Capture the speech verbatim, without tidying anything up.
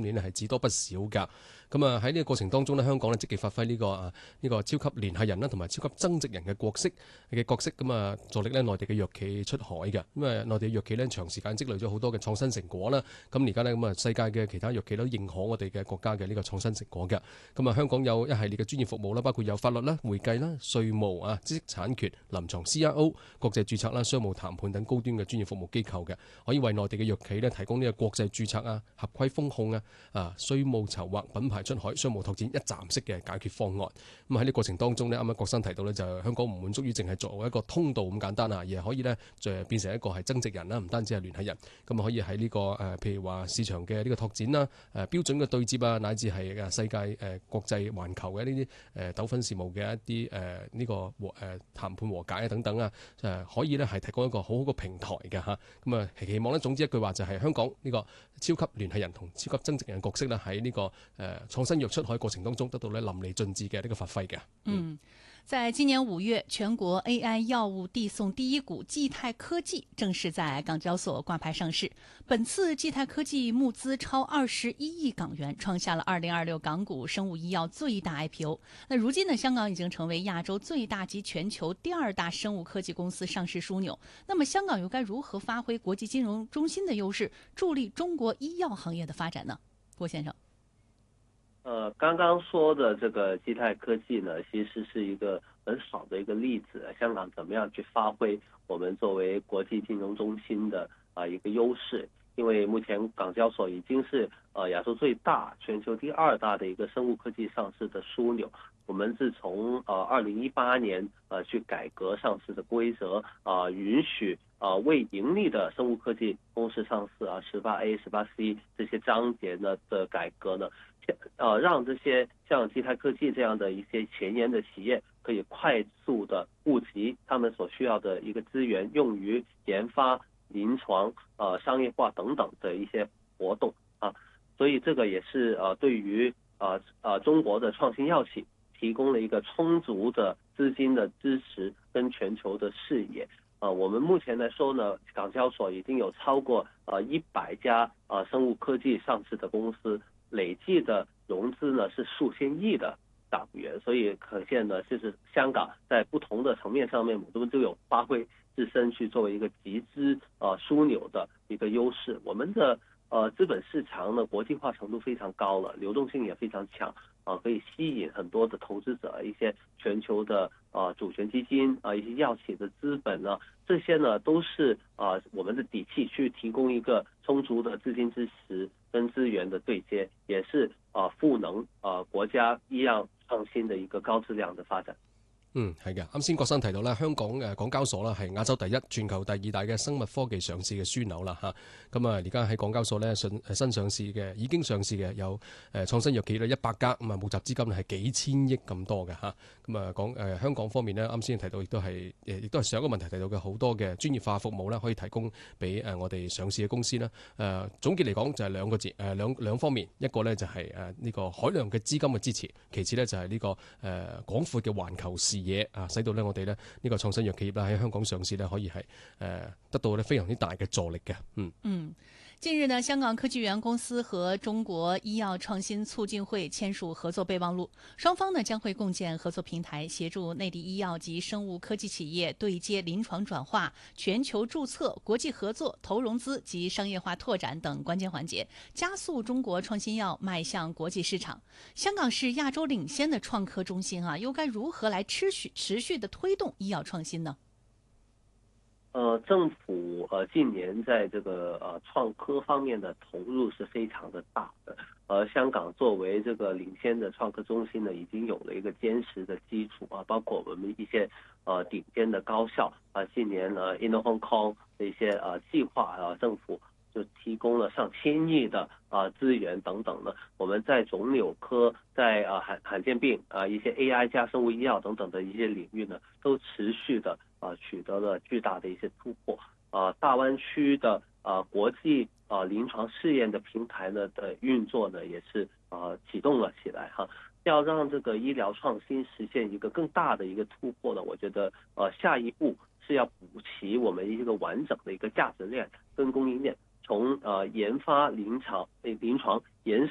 年咧係至多不少㗎。咁啊喺呢個過程當中咧，香港咧積極發揮呢、這個啊呢、這個超級聯繫人啦，同埋超級增值人嘅角色嘅角色，咁啊助力咧內地嘅藥企出海嘅。咁啊內地藥企咧長時間積累咗好多嘅創新成果啦。咁而家咧咁啊世界嘅其他藥企都認可我哋嘅國家嘅呢個創新成果嘅。咁啊香港有一系列嘅專業服務啦，包括有法律啦、會計啦、稅務啊、知識產權、臨床 C R O、國際註冊啦、商務談判等高端嘅專業服務機構嘅，可以為內地嘅藥企咧提供呢個國際註冊啊、合規風控啊、啊稅務籌劃、品牌出海、商務拓展一站式嘅解決方案。咁喺呢個過程當中呢，啱啱郭生提到呢，就香港唔滿足於淨係作為一個通道咁簡單啊，而係可以呢，就變成一個係增值人啦，唔單止係聯繫人，咁啊可以喺呢個誒譬如話市場嘅呢個拓展啦、誒標準嘅對接啊，乃至係誒世界誒國際環球嘅呢啲誒糾紛事務嘅一啲誒呢個和誒談判和解啊等等啊，誒可以呢係提供一個好好嘅平台嘅嚇。咁啊期望呢，總之一句話就係香港呢個超級聯繫人同超級增值人嘅角色呢，喺呢個誒創新藥出海過程當中得到呢淋漓盡致嘅呢個發揮嘅。 嗯，在今年五月，全國 A I 藥物遞送第一股季泰科技正式在港交所掛牌上市。本次季泰科技募資超二十一億港元，創下了二零二六港股生物醫藥最大 I P O。那如今呢，香港已經成為亞洲最大及全球第二大生物科技公司上市樞紐。那麼香港又該如何發揮國際金融中心的優勢，助力中國醫藥行業的發展呢？郭先生。 呃，剛剛說的這個基泰科技呢，其實是一個很好的一個例子，香港怎麼樣去發揮我們作為國際金融中心的啊、呃、一個優勢。因為目前港交所已經是呃亞洲最大、全球第二大的一個生物科技上市的樞紐。我們自從呃二零一八年呃去改革上市的規則啊、呃，允許啊、呃、未盈利的生物科技公司上市啊，十八 A、十八 C 這些章節呢的改革呢。呃，讓這些像基泰科技這樣的一些前沿的企業可以快速的募集他們所需要的一個資源，用於研發、臨床、呃商業化等等的一些活動啊。所以這個也是呃對於呃呃中國的創新藥企提供了一個充足的資金的支持跟全球的視野。呃，我們目前來說呢，港交所已經有超過呃一百家呃生物科技上市的公司。累計的融資呢是數千億的港元，所以可見呢，就是香港在不同的層面上面，我們都有發揮自身去作為一個集資呃樞紐的一個優勢。我們的呃資本市場呢國際化程度非常高了，流動性也非常強啊、呃，可以吸引很多的投資者，一些全球的啊、呃、主權基金啊、呃，一些藥企的資本呢，這些呢都是啊、呃、我們的底氣去提供一個充足的資金支持跟資源的對接，也是啊賦能啊國家醫藥創新的一個高質量的發展。 嗯，係嘅。啱先郭生提到咧，香港誒港交所啦係亞洲第一、全球第二大嘅生物科技上市嘅樞紐啦嚇。咁啊，而家喺港交所咧新新上市嘅已經上市嘅有誒創新藥企咧一百家，咁啊募集資金係幾千億咁多嘅嚇。咁啊講誒香港方面咧，啱先提到亦都係誒亦都係上一個問題提到嘅好多嘅專業化服務啦，可以提供俾誒我哋上市嘅公司啦。誒總結嚟講就係兩個字誒兩兩方面，一個咧就係誒呢個海量嘅資金嘅支持，其次咧就係呢個誒廣闊嘅環球視野。嘢啊，使到咧我哋咧呢個創新藥企業啦喺香港上市咧，可以係誒得到咧非常之大嘅助力嘅。嗯嗯，近日呢，香港科技園公司和中國醫藥創新促進會簽署合作備忘錄，雙方呢將會共建合作平台，協助內地醫藥及生物科技企業對接臨床轉化、全球註冊、國際合作、投融資及商業化拓展等關鍵環節，加速中國創新藥邁向國際市場。香港是亞洲領先的創科中心啊，又該如何來持續持續的推動醫藥創新呢？ 呃，政府呃近年在這個呃創科方面的投入是非常的大的，而香港作為這個領先的創科中心呢，已經有了一個堅實的基礎啊，包括我們一些呃頂尖的高校啊，近年呢 Inno Hong Kong 的一些呃計劃啊，政府就提供了上千億的啊資源等等呢，我們在腫瘤科、在啊罕罕見病啊一些 A I 加生物醫藥等等的一些領域呢，都持續的啊取得了巨大的一些突破。啊，大灣區的啊國際啊臨床試驗的平台呢的運作呢，也是啊啟動了起來哈。要讓這個醫療創新實現一個更大的一個突破呢，我覺得呃下一步是要補齊我們一個完整的一個價值鏈跟供應鏈。從呃研發臨床、臨床延